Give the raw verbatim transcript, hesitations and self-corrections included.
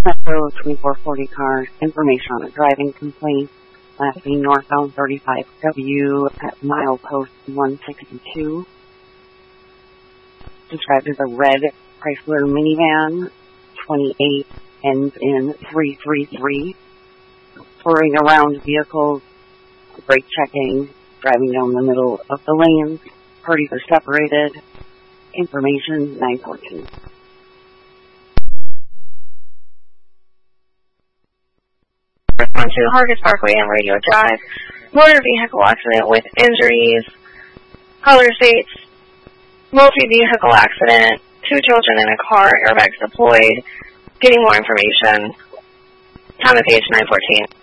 Metro twenty-four forty car, information on a driving complaint, last being northbound thirty-five W at milepost one sixty-two. Described as a red Chrysler minivan, twenty-eight ends in three three three. Touring around vehicles, brake checking, driving down the middle of the lanes, parties are separated. Information nine fourteen. Onto Hargis Parkway and Radio Drive. Motor vehicle accident with injuries. Color states multi-vehicle accident. Two children in a car. Airbags deployed. Getting more information. Time of page nine fourteen.